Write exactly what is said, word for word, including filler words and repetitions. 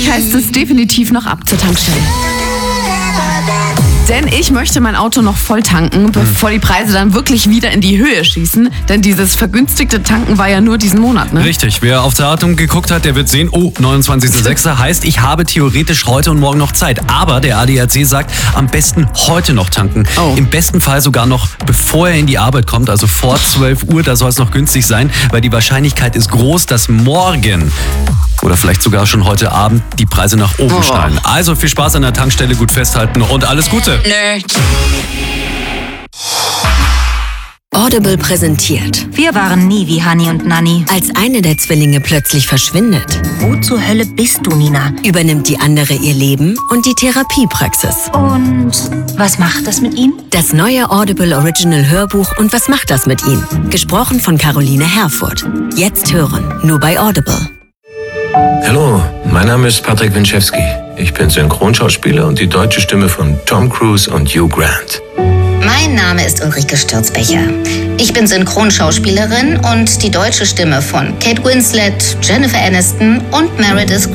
euch heißt es definitiv noch ab zur Tankstelle. Denn ich möchte mein Auto noch voll tanken, bevor die Preise dann wirklich wieder in die Höhe schießen. Denn dieses vergünstigte Tanken war ja nur diesen Monat, ne? Richtig. Wer auf Datum geguckt hat, der wird sehen, oh, neunundzwanzigster sechster heißt, ich habe theoretisch heute und morgen noch Zeit. Aber der A D A C sagt, am besten heute noch tanken. Oh. Im besten Fall sogar noch, bevor er in die Arbeit kommt, also vor zwölf Uhr, da soll es noch günstig sein, weil die Wahrscheinlichkeit ist groß, dass morgen oder vielleicht sogar schon heute Abend die Preise nach oben Oh. steigen. Also viel Spaß an der Tankstelle, gut festhalten und alles Gute. Audible präsentiert. Wir waren nie wie Hani und Nanni. Als eine der Zwillinge plötzlich verschwindet, Wo zur Hölle bist du, Nina? übernimmt die andere ihr Leben und die Therapiepraxis. Und was macht das mit ihm? Das neue Audible Original Hörbuch und was macht das mit ihm? Gesprochen von Caroline Herfurth. Jetzt hören, nur bei Audible. Hallo, mein Name ist Patrick Winczewski. Ich bin Synchronschauspieler und die deutsche Stimme von Tom Cruise und Hugh Grant. Mein Name ist Ulrike Stürzbecher. Ich bin Synchronschauspielerin und die deutsche Stimme von Kate Winslet, Jennifer Aniston und Meredith